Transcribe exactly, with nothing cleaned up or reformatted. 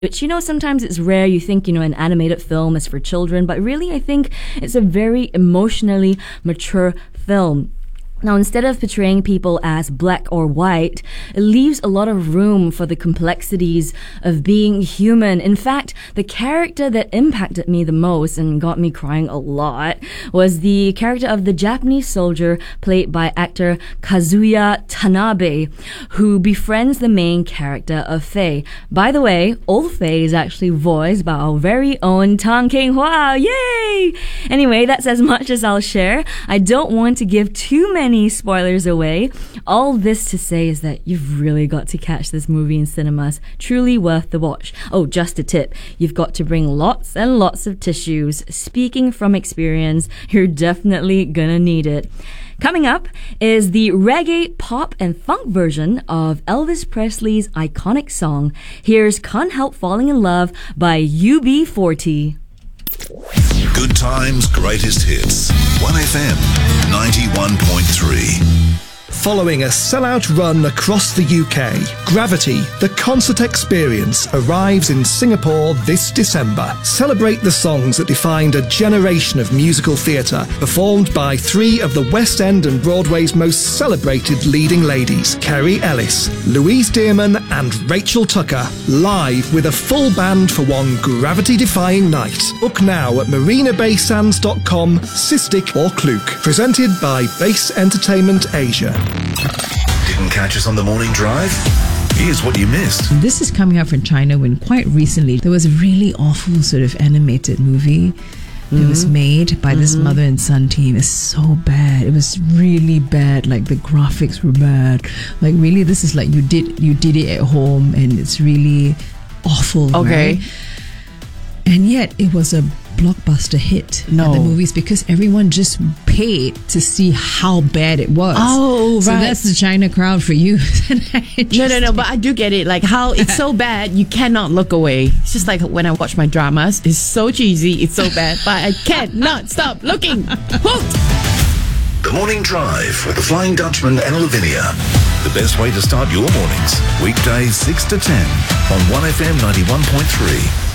Which, you know, sometimes it's rare. You think, you know, an animated film is for children, but really I think it's a very emotionally mature film. Now, instead of portraying people as black or white, it leaves a lot of room for the complexities of being human. In fact, the character that impacted me the most and got me crying a lot was the character of the Japanese soldier played by actor Kazuya Tanabe, who befriends the main character of Faye. By the way, old Faye is actually voiced by our very own Tang King-hwa. Yay! Anyway, that's as much as I'll share. I don't want to give too many spoilers away. All this to say is that you've really got to catch this movie in cinemas. Truly worth the watch. Oh, just a tip. You've got to bring lots and lots of tissues. Speaking from experience, you're definitely gonna need it. Coming up is the reggae, pop, and funk version of Elvis Presley's iconic song. Here's Can't Help Falling in Love by U B forty. Good times, greatest hits. one F M ninety-one point three. Following a sellout run across the U K, Gravity, the concert experience, arrives in Singapore this December. Celebrate the songs that defined a generation of musical theatre, performed by three of the West End and Broadway's most celebrated leading ladies, Kerry Ellis, Louise Dearman and Rachel Tucker, live with a full band for one gravity-defying night. Book now at marina bay sands dot com, Cystic or Klook. Presented by Base Entertainment Asia. Didn't catch us on the morning drive? Here's what you missed. This is coming out from China when quite recently there was a really awful sort of animated movie that mm-hmm. was made by mm-hmm. this mother and son team. It's so bad. It was really bad. Like the graphics were bad. Like really, this is like you did you did it at home, and it's really awful. Okay. Right? And yet it was a blockbuster hit no. at the movies because everyone just paid to see how bad it was. Oh, right. So that's the China crowd for you. no, no, no, but I do get it. Like how it's so bad, you cannot look away. It's just like when I watch my dramas. It's so cheesy, it's so bad, but I cannot stop looking. Hooked! The Morning Drive with the Flying Dutchman and Lavinia. The best way to start your mornings. Weekdays six to ten on one F M ninety-one point three.